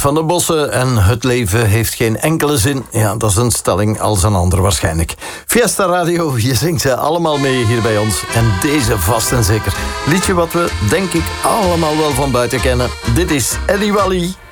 van de Bossen en het leven heeft geen enkele zin. Ja, dat is een stelling als een ander waarschijnlijk. Fiesta Radio, je zingt ze allemaal mee hier bij ons. En deze vast en zeker. Liedje wat we, denk ik, allemaal wel van buiten kennen. Dit is Eddie Wally.